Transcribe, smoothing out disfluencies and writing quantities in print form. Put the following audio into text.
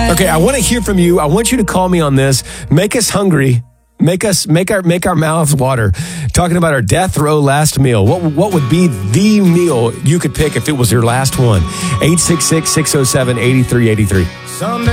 Okay, I want to hear from you. I want you to call me on this. Make us hungry. Make our mouths water. Talking about our death row last meal. What would be the meal you could pick if it was your last one? 866-607-8383.